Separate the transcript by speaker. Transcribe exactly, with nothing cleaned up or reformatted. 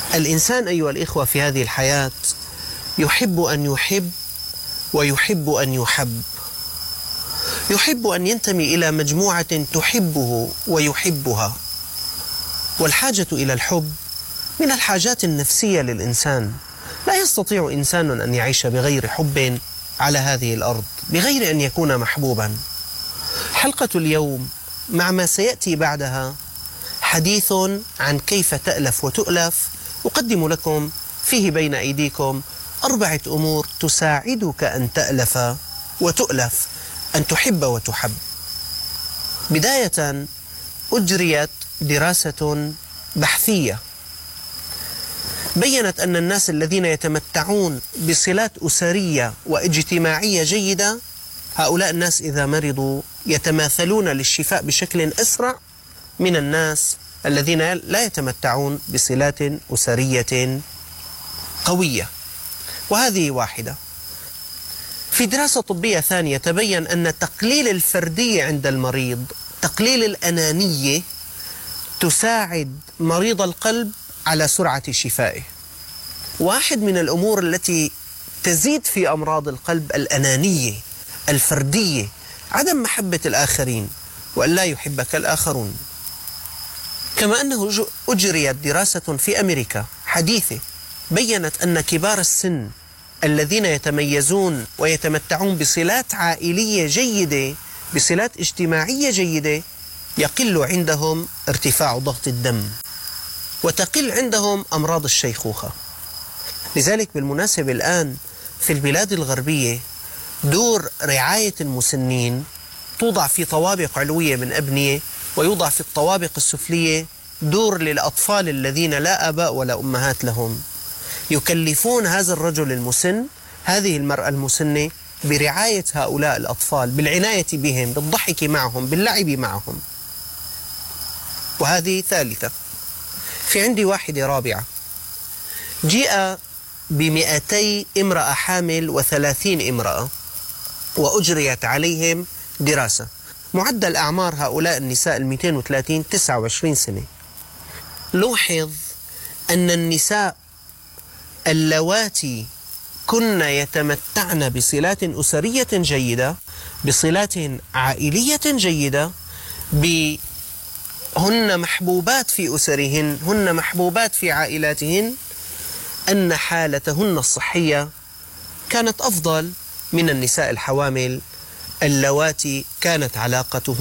Speaker 1: الإنسان أيها الإخوة في هذه الحياة يحب أن يحب ويحب أن يحب، يحب أن ينتمي إلى مجموعة تحبه ويحبها، والحاجة إلى الحب من الحاجات النفسية للإنسان. لا يستطيع إنسان أن يعيش بغير حب على هذه الأرض، بغير أن يكون محبوبا. حلقة اليوم مع ما سيأتي بعدها حديث عن كيف تألف وتؤلف، أقدم لكم فيه بين أيديكم أربعة أمور تساعدك أن تألف وتؤلف، أن تحب وتحب. بداية، أجريت دراسة بحثية بيّنت أن الناس الذين يتمتعون بصلات أسرية واجتماعية جيدة، هؤلاء الناس إذا مرضوا يتماثلون للشفاء بشكل أسرع من الناس الذين لا يتمتعون بصلات أسرية قوية. وهذه واحدة. في دراسة طبية ثانية تبين أن تقليل الفردية عند المريض، تقليل الأنانية، تساعد مريض القلب على سرعة شفائه. واحد من الأمور التي تزيد في أمراض القلب الأنانية، الفردية، عدم محبة الآخرين، وأن لا يحبك الآخرون. كما أنه أجريت دراسة في أمريكا حديثة بيّنت أن كبار السن الذين يتميزون ويتمتعون بصلات عائلية جيدة، بصلات اجتماعية جيدة، يقل عندهم ارتفاع ضغط الدم وتقل عندهم أمراض الشيخوخة. لذلك بالمناسبة الآن في البلاد الغربية دور رعاية المسنين توضع في طوابق علوية من أبنية، ويوضع في الطوابق السفلية دور للأطفال الذين لا آباء ولا أمهات لهم. يكلفون هذا الرجل المسن، هذه المرأة المسنة، برعاية هؤلاء الأطفال، بالعناية بهم، بالضحك معهم، باللعب معهم. وهذه ثالثة. في عندي واحدة رابعة. جيء بمئتي امرأة حامل وثلاثين امرأة وأجريت عليهم دراسة. معدل أعمار هؤلاء النساء المئتين وثلاثين تسعة وعشرين سنة. لوحظ أن النساء اللواتي كن يتمتعن بصلات أسرية جيدة، بصلات عائلية جيدة، هن محبوبات في أسرهن، هن محبوبات في عائلاتهن، أن حالتهن الصحية كانت أفضل من النساء الحوامل اللواتي كانت علاقتهن